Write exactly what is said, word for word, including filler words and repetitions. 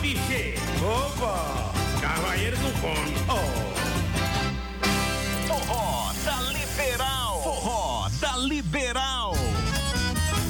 Pichê. Opa! Cavaleiro do fone. Oh! Forró da Liberal. Forró da Liberal.